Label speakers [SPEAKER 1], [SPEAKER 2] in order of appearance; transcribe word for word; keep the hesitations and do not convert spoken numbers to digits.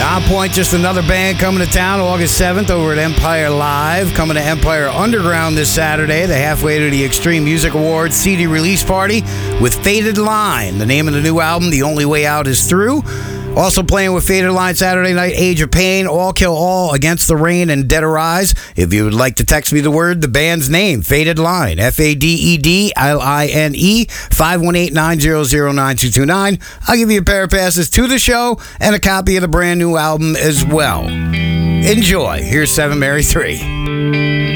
[SPEAKER 1] On Point, just another band coming to town August seventh over at Empire Live. Coming to Empire Underground this Saturday, the halfway to the Extreme Music Awards C D release party with Faded Line. The name of the new album, The Only Way Out Is Through. Also playing with Faded Line Saturday night, Age of Pain, All Kill All, Against the Rain, and Dead Arise. If you would like to text me the word, the band's name, Faded Line, F A D E D L I N E, five one eight, nine zero zero, nine two two nine. I'll give you a pair of passes to the show and a copy of the brand new album as well. Enjoy. Here's seven Mary three.